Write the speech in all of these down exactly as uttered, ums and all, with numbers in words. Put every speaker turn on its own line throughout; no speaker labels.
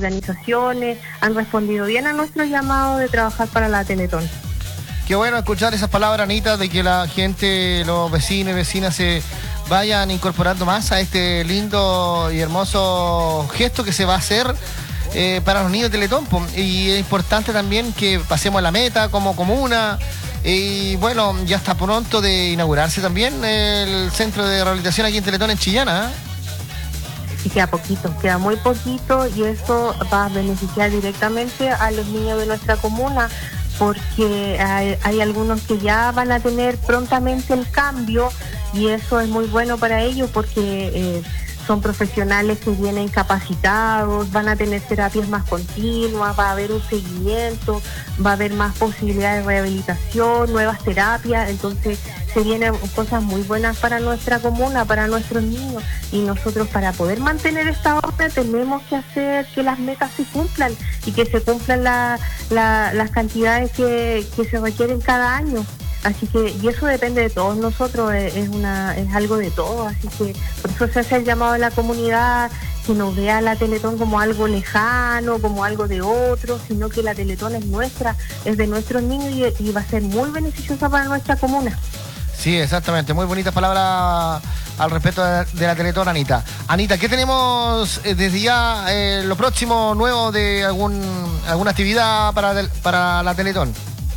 organizaciones han respondido bien a nuestro llamado de trabajar para la Teletón.
Qué bueno escuchar esas palabras, Anita, de que la gente, los vecinos y vecinas se vayan incorporando más a este lindo y hermoso gesto que se va a hacer eh, para los niños de Teletón. Y es importante también que pasemos a la meta como comuna. Y bueno, ya está pronto de inaugurarse también el centro de rehabilitación aquí en Teletón, en Chillana, ¿eh?
Y queda poquito, queda muy poquito, y eso va a beneficiar directamente a los niños de nuestra comuna, porque hay, hay algunos que ya van a tener prontamente el cambio, y eso es muy bueno para ellos porque eh, son profesionales que vienen capacitados, van a tener terapias más continuas, va a haber un seguimiento, va a haber más posibilidades de rehabilitación, nuevas terapias. Entonces se vienen cosas muy buenas para nuestra comuna, para nuestros niños, y nosotros, para poder mantener esta obra, tenemos que hacer que las metas se cumplan y que se cumplan la, la, las cantidades que, que se requieren cada año. Así que, y eso depende de todos nosotros, es, es una es algo de todos, así que por eso se hace el llamado a la comunidad, que no vea la Teletón como algo lejano, como algo de otro, sino que la Teletón es nuestra, es de nuestros niños, y, y va a ser muy beneficiosa para nuestra comuna.
Sí, exactamente, muy bonitas palabras al respecto de, de la Teletón, Anita. Anita, ¿qué tenemos eh, desde ya eh, lo próximo nuevo de algún alguna actividad para, para la Teletón?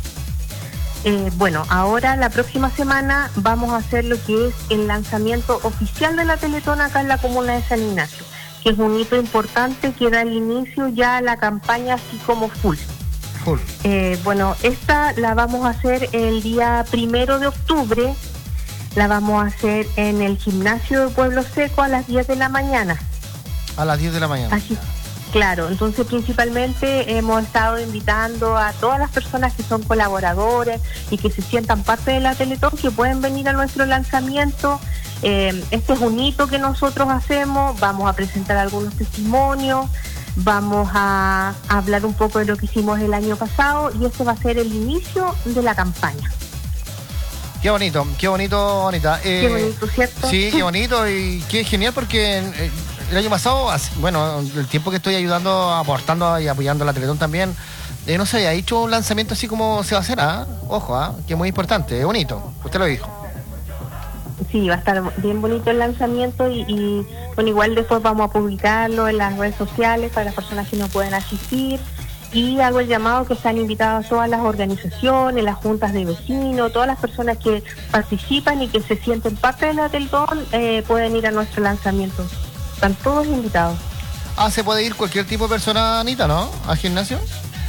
Eh, bueno, ahora la próxima semana vamos a hacer lo que es el lanzamiento oficial de la Teletón acá en la comuna de San Ignacio, que es un hito importante que da el inicio ya a la campaña así como full.
Full.
Eh, bueno, esta la vamos a hacer el día primero de octubre, la vamos a hacer en el gimnasio de Pueblo Seco a las diez de la mañana.
A las diez de la mañana.
Así. Claro, entonces principalmente hemos estado invitando a todas las personas que son colaboradores y que se sientan parte de la Teletón, que pueden venir a nuestro lanzamiento. Eh, este es un hito que nosotros hacemos, vamos a presentar algunos testimonios, vamos a, a hablar un poco de lo que hicimos el año pasado, y este va a ser el inicio de la campaña.
Qué bonito, qué bonito, Anita. Eh,
qué bonito, ¿cierto?
Sí, qué bonito y qué genial, porque eh, el año pasado, bueno, el tiempo que estoy ayudando, aportando y apoyando a la Teletón también, eh, no se había hecho un lanzamiento así como se va a hacer, ¿ah? ¿eh? Ojo, ¿ah? ¿eh? Que es muy importante, es bonito, usted lo dijo.
Sí, va a estar bien bonito el lanzamiento, y, y bueno, igual después vamos a publicarlo en las redes sociales para las personas que no pueden asistir. Y hago el llamado que están invitadas todas las organizaciones, las juntas de vecinos, todas las personas que participan y que se sienten parte de la Teletón, eh, pueden ir a nuestro lanzamiento. Están todos invitados.
Ah, ¿se puede ir cualquier tipo de persona, Anita, no? ¿Al gimnasio?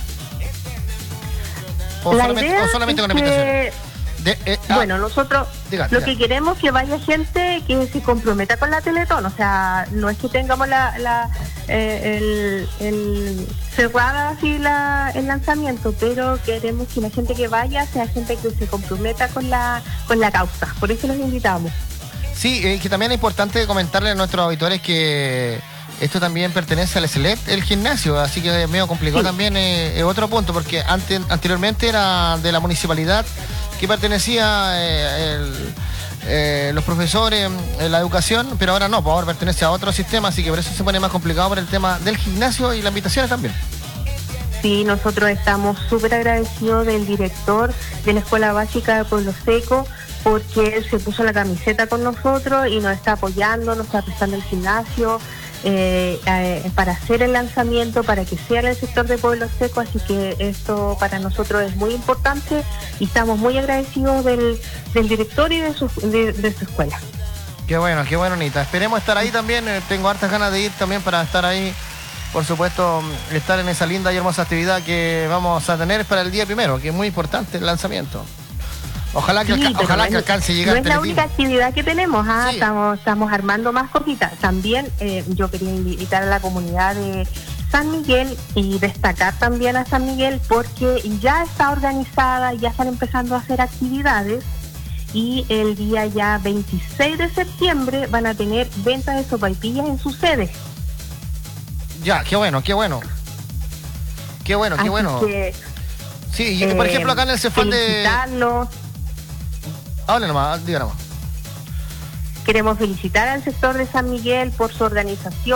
¿O
la
solamente,
idea
o solamente
es
con invitación? De, eh, ah,
bueno, nosotros
diga,
lo
diga.
que queremos es que vaya gente que se comprometa con la Teletón. O sea, no es que tengamos la, la eh, el, el cerrada así la, el lanzamiento, pero queremos que la gente que vaya sea gente que se comprometa con la con la causa. Por eso los invitamos.
Sí, eh, que también es importante comentarle a nuestros auditores que esto también pertenece al S L E P, el gimnasio, así que es medio complicado. Sí. También eh, es otro punto, porque antes, anteriormente era de la municipalidad, que pertenecía eh, el, eh, los profesores, eh, la educación, pero ahora no, pues ahora pertenece a otro sistema, así que por eso se pone más complicado por el tema del gimnasio y las invitaciones también.
Sí, nosotros estamos súper agradecidos del director de la Escuela Básica de Pueblo Seco, porque él se puso la camiseta con nosotros y nos está apoyando, nos está prestando el gimnasio eh, eh, para hacer el lanzamiento, para que sea en el sector de Pueblo Seco, así que esto para nosotros es muy importante y estamos muy agradecidos del, del director y de su, de, de su escuela.
Qué bueno, qué bueno, Anita. Esperemos estar ahí también, eh, tengo hartas ganas de ir también para estar ahí, por supuesto, estar en esa linda y hermosa actividad que vamos a tener para el día primero, que es muy importante el lanzamiento. Ojalá que,
sí,
alca ojalá
no
que alcance a llegar.
No es la única actividad que tenemos, ¿ah?
Sí.
estamos, estamos armando más cositas. También eh, yo quería invitar a la comunidad de San Miguel y destacar también a San Miguel, porque ya está organizada, ya están empezando a hacer actividades, y el día ya veintiséis de septiembre van a tener ventas de sopaipillas en su sede.
Ya, qué bueno, qué bueno. Qué bueno, qué
Así
bueno.
Que,
sí, y, eh, por ejemplo acá en el Cefal de... Hable nomás, diga nomás.
Queremos felicitar al sector de San Miguel por su organización,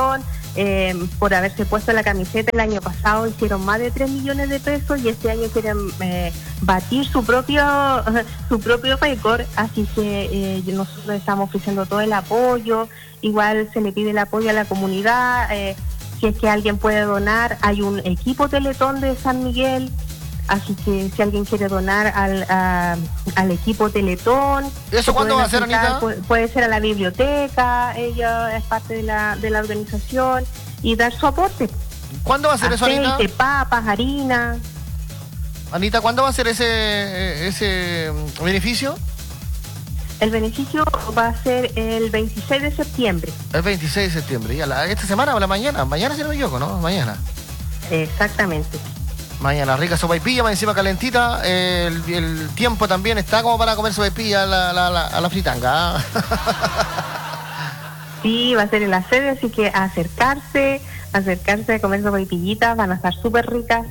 eh, por haberse puesto la camiseta el año pasado, hicieron más de tres millones de pesos y este año quieren eh, batir su propio su propio récord, así que eh, nosotros estamos ofreciendo todo el apoyo. Igual se le pide el apoyo a la comunidad, eh, si es que alguien puede donar, hay un equipo Teletón de San Miguel, así que si alguien quiere donar al, a, al equipo Teletón...
¿Eso cuándo va a ser, Anita?
Puede, puede ser a la biblioteca, ella es parte de la, de la organización, y dar su aporte.
¿Cuándo va a ser
Aceite,
eso, Anita?
papas, harina...
Anita, ¿cuándo va a ser ese, ese beneficio?
El beneficio va a ser el veintiséis de septiembre.
El veintiséis de septiembre. ¿Ya la, esta semana o la mañana? Mañana, si no me equivoco, ¿no? Mañana.
Exactamente.
Mañana, rica sopaipilla, más encima calentita. El, el tiempo también está como para comer sopaipilla a la, la, la, a la fritanga. ¿eh?
Sí, va a ser en la sede, así que acercarse, acercarse a comer sopaipillitas, van a estar súper ricas.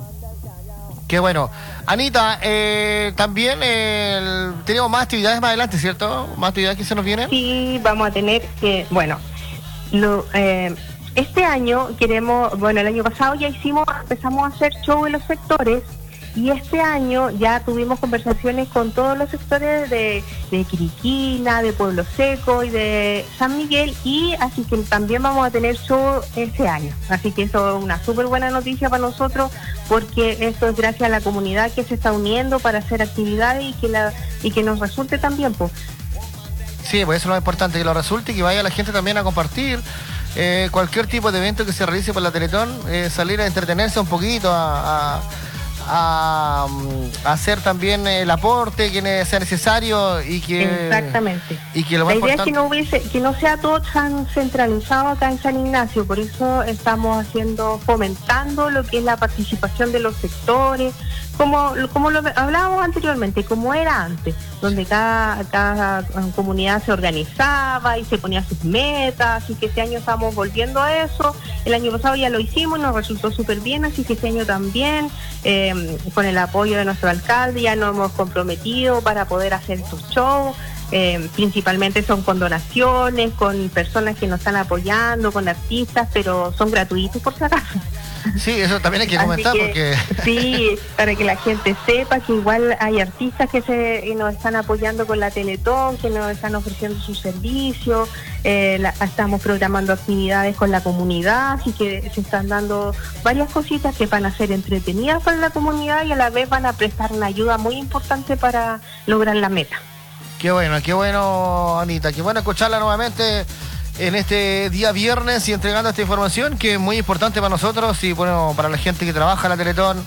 Qué bueno. Anita, eh, también eh, tenemos más actividades más adelante, ¿cierto? Más actividades que se nos vienen.
Sí, vamos a tener que, bueno, lo, eh, este año queremos, bueno, el año pasado ya hicimos, empezamos a hacer show en los sectores, y este año ya tuvimos conversaciones con todos los sectores de, de Quiriquina, de Pueblo Seco y de San Miguel, y así que también vamos a tener show este año. Así que eso es una súper buena noticia para nosotros, porque esto es gracias a la comunidad que se está uniendo para hacer actividades y que la y que nos resulte también, pues.
Sí, pues eso es lo importante, que lo resulte y que vaya la gente también a compartir eh, cualquier tipo de evento que se realice por la Teletón, eh, salir a entretenerse un poquito, a... a A, a hacer también el aporte que sea necesario y que
exactamente
y que lo más
la idea
importante...
es que no hubiese que no sea todo tan centralizado acá en San Ignacio, por eso estamos haciendo fomentando lo que es la participación de los sectores, como como lo hablábamos anteriormente, como era antes, donde cada cada comunidad se organizaba y se ponía sus metas, así que este año estamos volviendo a eso. El año pasado ya lo hicimos, nos resultó súper bien, así que este año también eh, con el apoyo de nuestro alcalde ya nos hemos comprometido para poder hacer estos shows, eh, principalmente son con donaciones, con personas que nos están apoyando, con artistas, pero son gratuitos por si acaso.
Sí, eso también hay que comentar que, porque...
Sí, para que la gente sepa que igual hay artistas que se que nos están apoyando con la Teletón, que nos están ofreciendo sus servicios, eh, la, estamos programando actividades con la comunidad, así que se están dando varias cositas que van a ser entretenidas para la comunidad y a la vez van a prestar una ayuda muy importante para lograr la meta.
Qué bueno, qué bueno, Anita, qué bueno escucharla nuevamente en este día viernes y entregando esta información que es muy importante para nosotros y bueno, para la gente que trabaja en la Teletón,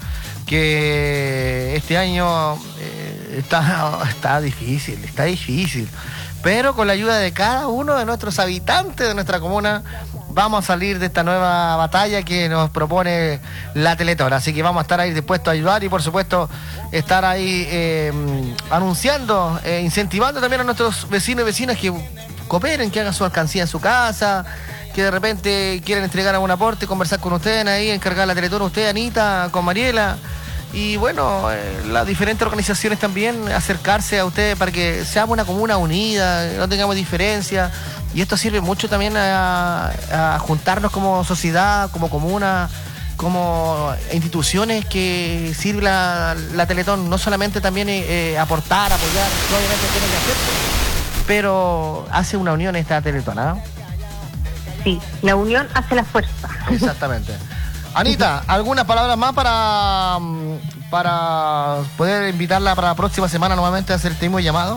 que este año eh, está, está difícil, está difícil, pero con la ayuda de cada uno de nuestros habitantes de nuestra comuna vamos a salir de esta nueva batalla que nos propone la Teletón, así que vamos a estar ahí dispuestos a ayudar y por supuesto estar ahí eh, anunciando, eh, incentivando también a nuestros vecinos y vecinas que cooperen, que hagan su alcancía en su casa, que de repente quieren entregar algún aporte, conversar con ustedes ahí, encargar la Teletón, usted, Anita, con Mariela, y bueno, eh, las diferentes organizaciones también, acercarse a ustedes para que seamos una comuna unida, no tengamos diferencias, y esto sirve mucho también a, a juntarnos como sociedad, como comuna, como instituciones que sirve la, la Teletón, no solamente también eh, aportar, apoyar, que obviamente tienen que hacer, pero hace una unión esta Teletón, ¿ah?
Sí, la unión hace la fuerza.
Exactamente. Anita, ¿algunas palabras más para, para poder invitarla para la próxima semana nuevamente a hacer este mismo llamado?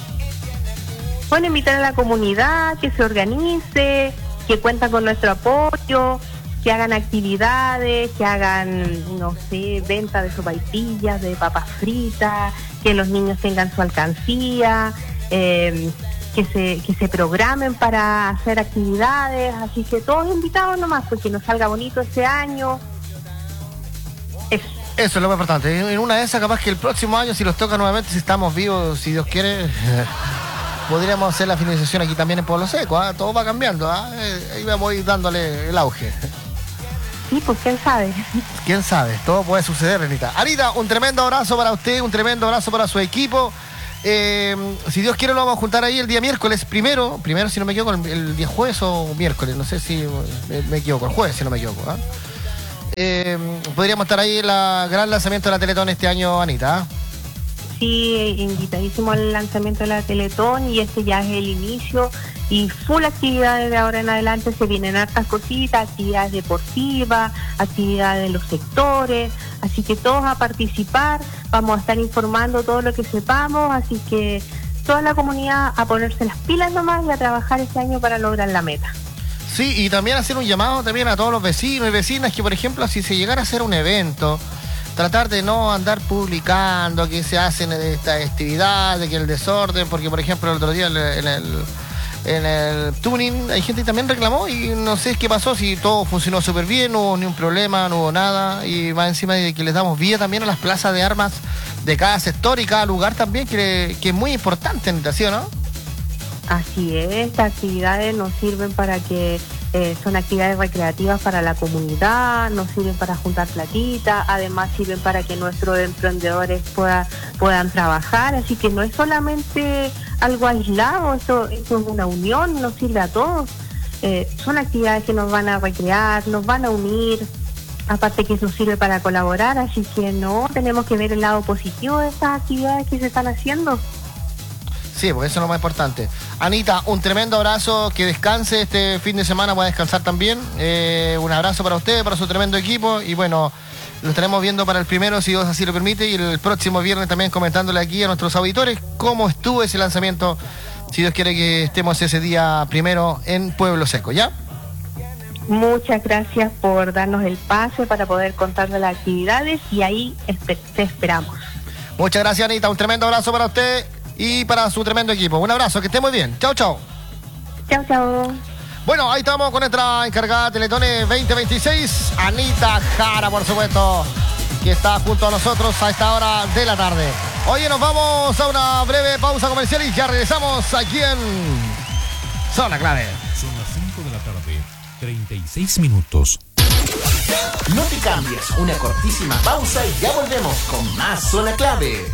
Bueno, invitar a la comunidad que se organice, que cuenta con nuestro apoyo, que hagan actividades, que hagan, no sé, venta de sopaipillas, de papas fritas, que los niños tengan su alcancía, eh, que se que se programen para hacer actividades, así que todos invitados nomás, porque nos salga bonito este año. Eso.
Eso es lo más importante. En una de esas, capaz que el próximo año, si los toca nuevamente, si estamos vivos, si Dios quiere, podríamos hacer la finalización aquí también en Pueblo Seco, ¿eh? Todo va cambiando, ¿eh? Ahí vamos a ir dándole el auge.
Sí, pues quién sabe.
Quién sabe, todo puede suceder, Anita. Anita, un tremendo abrazo para usted, un tremendo abrazo para su equipo. Eh, si Dios quiere lo vamos a juntar ahí el día miércoles, primero, primero si no me equivoco, el, el día jueves o miércoles, no sé si me, me equivoco, el jueves si no me equivoco. ¿eh? Eh, podríamos estar ahí en el gran lanzamiento de la Teletón este año, Anita. ¿eh?
Sí, invitadísimo al lanzamiento de la Teletón y este ya es el inicio y full actividades de ahora en adelante. Se vienen hartas cositas, actividades deportivas, actividades de los sectores, así que todos a participar, vamos a estar informando todo lo que sepamos, así que toda la comunidad a ponerse las pilas nomás y a trabajar este año para lograr la meta.
Sí, y también hacer un llamado también a todos los vecinos y vecinas que, por ejemplo, si se llegara a hacer un evento, tratar de no andar publicando que se hacen esta actividad, de que el desorden, porque por ejemplo el otro día en el, en el tuning hay gente que también reclamó y no sé qué pasó, si todo funcionó súper bien, no hubo ni un problema, no hubo nada, y más encima de que les damos vía también a las plazas de armas de cada sector y cada lugar también, que, que es muy importante, ¿sí o no?
Así es, estas actividades nos sirven para que eh, son actividades recreativas para la comunidad, nos sirven para juntar platita, además sirven para que nuestros emprendedores pueda, puedan trabajar, así que no es solamente algo aislado, esto, esto es una unión, nos sirve a todos. Eh, son actividades que nos van a recrear, nos van a unir, aparte que eso sirve para colaborar, así que no, tenemos que ver el lado positivo de estas actividades que se están haciendo.
Sí, porque eso es lo más importante. Anita, un tremendo abrazo, que descanse este fin de semana, pueda descansar también. Eh, un abrazo para usted, para su tremendo equipo, y bueno, lo estaremos viendo para el primero, si Dios así lo permite, y el próximo viernes también comentándole aquí a nuestros auditores cómo estuvo ese lanzamiento, si Dios quiere que estemos ese día primero en Pueblo Seco, ¿ya?
Muchas gracias por darnos el pase para poder contarle las actividades, y ahí espe- te esperamos.
Muchas gracias, Anita, un tremendo abrazo para usted y para su tremendo equipo. Un abrazo, que esté muy bien. Chao, chao.
Chao, chao.
Bueno, ahí estamos con nuestra encargada de Teletones veinte veintiséis, Anita Jara, por supuesto, que está junto a nosotros a esta hora de la tarde. Oye, nos vamos a una breve pausa comercial y ya regresamos aquí en Zona Clave.
Son las cinco de la tarde, treinta y seis minutos.
No te cambies, una cortísima pausa y ya volvemos con más Zona Clave.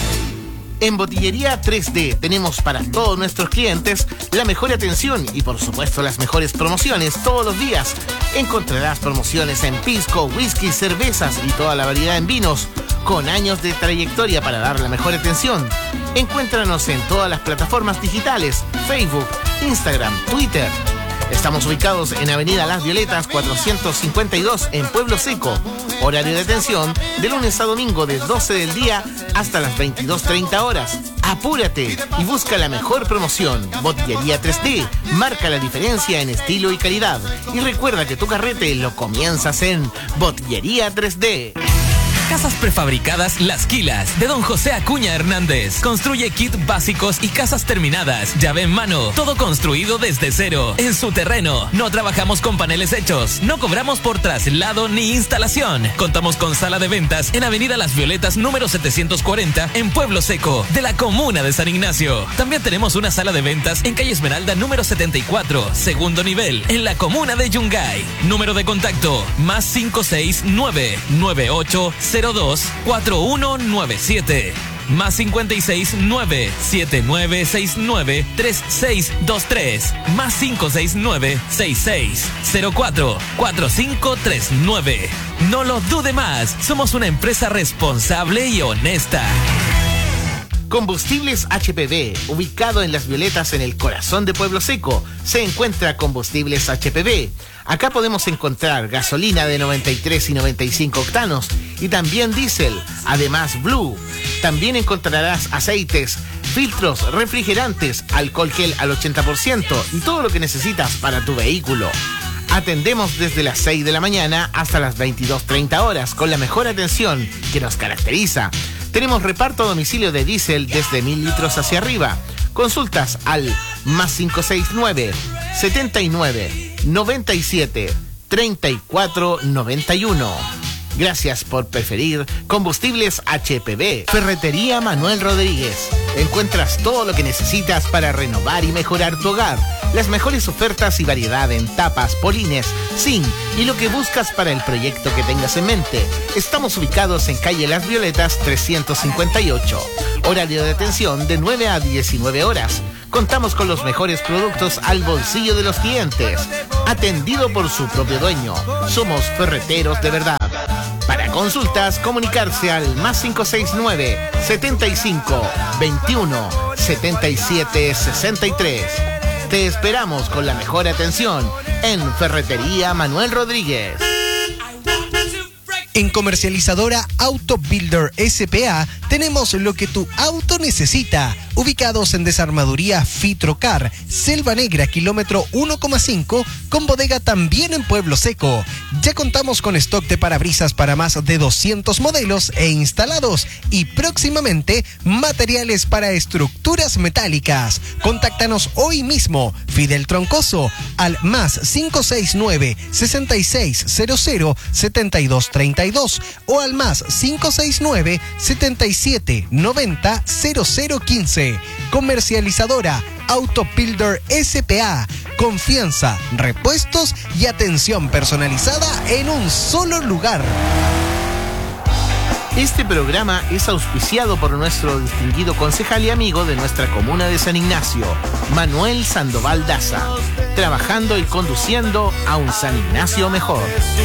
En Botillería tres D tenemos para todos nuestros clientes la mejor atención y por supuesto las mejores promociones todos los días. Encontrarás promociones en pisco, whisky, cervezas y toda la variedad en vinos, con años de trayectoria para dar la mejor atención. Encuéntranos en todas las plataformas digitales, Facebook, Instagram, Twitter. Estamos ubicados en Avenida Las Violetas cuatrocientos cincuenta y dos en Pueblo Seco. Horario de atención de lunes a domingo de doce del día hasta las veintidós treinta horas. Apúrate y busca la mejor promoción. Botillería tres D marca la diferencia en estilo y calidad. Y recuerda que tu carrete lo comienzas en Botillería tres D.
Casas prefabricadas Las Quilas, de don José Acuña Hernández. Construye kit básicos y casas terminadas, llave en mano, todo construido desde cero, en su terreno. No trabajamos con paneles hechos, no cobramos por traslado ni instalación. Contamos con sala de ventas en Avenida Las Violetas número setecientos cuarenta, en Pueblo Seco, de la comuna de San Ignacio. También tenemos una sala de ventas en calle Esmeralda número setenta y cuatro, segundo nivel, en la comuna de Yungay. Número de contacto, más cinco seis nueve, nueve ocho cero dos, cuatro uno nueve siete, más cincuenta y seis nueve, siete nueve seis nueve, tres seis dos tres, más cinco seis nueve, seis seis cero cuatro, cuatro cinco tres nueve. No lo dude más, somos una empresa responsable y honesta.
Combustibles H P B, ubicado en Las Violetas en el corazón de Pueblo Seco, se encuentra Combustibles H P B. Acá podemos encontrar gasolina de noventa y tres y noventa y cinco octanos y también diésel, además Blue. También encontrarás aceites, filtros, refrigerantes, alcohol gel al ochenta por ciento y todo lo que necesitas para tu vehículo. Atendemos desde las seis de la mañana hasta las veintidós treinta horas con la mejor atención que nos caracteriza. Tenemos reparto a domicilio de diésel desde mil litros hacia arriba. Consultas al más cinco seis nueve, setenta y nueve, noventa y siete, treinta y cuatro noventa y uno. Gracias por preferir Combustibles H P B. Ferretería Manuel Rodríguez. Encuentras todo lo que necesitas para renovar y mejorar tu hogar. Las mejores ofertas y variedad en tapas, polines, zinc y lo que buscas para el proyecto que tengas en mente. Estamos ubicados en calle Las Violetas trescientos cincuenta y ocho. Horario de atención de nueve a diecinueve horas. Contamos con los mejores productos al bolsillo de los clientes. Atendido por su propio dueño. Somos ferreteros de verdad. Para consultas, comunicarse al más cinco seis nueve, setenta y cinco, veintiuno, setenta y siete, sesenta y tres. Te esperamos con la mejor atención en Ferretería Manuel Rodríguez.
En Comercializadora Auto Builder S P A tenemos lo que tu auto necesita. Ubicados en Desarmaduría Fitrocar, Selva Negra, kilómetro uno coma cinco, con bodega también en Pueblo Seco. Ya contamos con stock de parabrisas para más de doscientos modelos e instalados y próximamente materiales para estructuras metálicas. Contáctanos hoy mismo, Fidel Troncoso, al más cinco seis nueve, sesenta y seis cero cero, setenta y dos treinta y dos o al más cinco seis nueve, setenta y siete noventa, cero cero quince. Comercializadora Auto Builder S P A. Confianza, repuestos y atención personalizada en un solo lugar.
Este programa es auspiciado por nuestro distinguido concejal y amigo de nuestra comuna de San Ignacio, Manuel Sandoval Daza, trabajando y conduciendo a un San Ignacio mejor.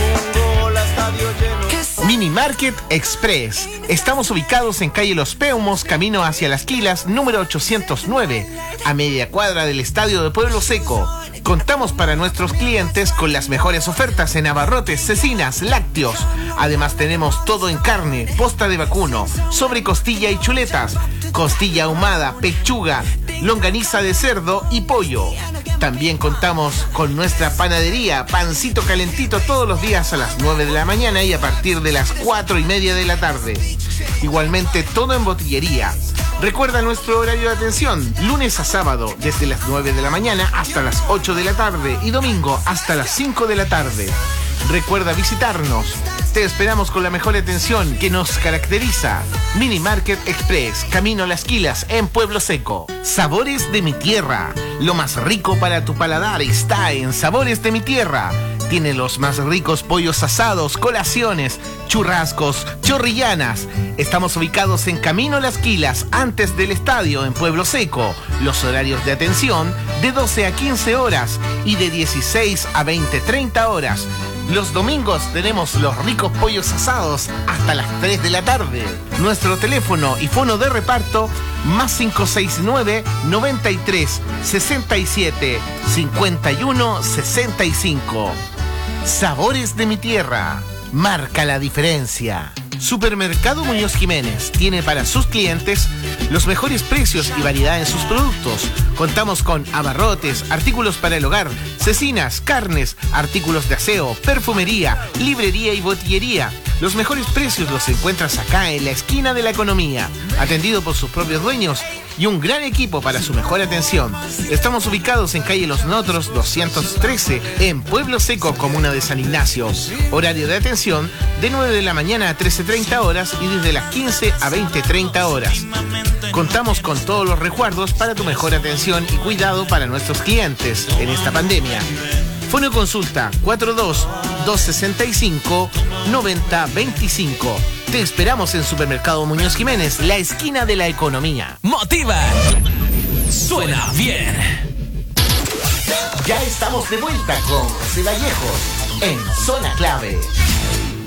Mini Market Express. Estamos ubicados en calle Los Peumos, camino hacia Las Quilas, número ochocientos nueve, a media cuadra del Estadio de Pueblo Seco. Contamos para nuestros clientes con las mejores ofertas en abarrotes, cecinas, lácteos. Además tenemos todo en carne, posta de vacuno, sobrecostilla y chuletas, costilla ahumada, pechuga, longaniza de cerdo y pollo. También contamos con nuestra panadería, pancito calentito todos los días a las nueve de la mañana y a partir de las cuatro y media de la tarde. Igualmente todo en botillería. Recuerda nuestro horario de atención, lunes a sábado desde las nueve de la mañana hasta las ocho de la tarde y domingo hasta las cinco de la tarde. Recuerda visitarnos. Te esperamos con la mejor atención que nos caracteriza. Mini Market Express, camino a Las Quilas, en Pueblo Seco. Sabores de mi tierra. Lo más rico para tu paladar está en Sabores de mi tierra. Tiene los más ricos pollos asados, colaciones, churrascos, chorrillanas. Estamos ubicados en Camino Las Quilas, antes del estadio en Pueblo Seco. Los horarios de atención de doce a quince horas y de dieciséis a veinte treinta horas. Los domingos tenemos los ricos pollos asados hasta las tres de la tarde. Nuestro teléfono y fono de reparto más cinco seis nueve, noventa y tres, sesenta y siete, cincuenta y uno, sesenta y cinco. Sabores de mi tierra. Marca la diferencia. Supermercado Muñoz Jiménez tiene para sus clientes los mejores precios y variedad en sus productos. Contamos con abarrotes, artículos para el hogar, cecinas, carnes, artículos de aseo, perfumería, librería y botillería. Los mejores precios los encuentras acá en la esquina de la economía, atendido por sus propios dueños y un gran equipo para su mejor atención. Estamos ubicados en calle Los Notros doscientos trece, en Pueblo Seco, comuna de San Ignacio. Horario de atención de nueve de la mañana a trece treinta horas y desde las quince a veinte treinta horas. Contamos con todos los resguardos para tu mejor atención y cuidado para nuestros clientes en esta pandemia. Fono consulta cuatro dos, dos sesenta y cinco, noventa veinticinco. Te esperamos en Supermercado Muñoz Jiménez, la esquina de la economía.
¡Motiva! Suena bien.
Ya estamos de vuelta con José Vallejos en Zona Clave.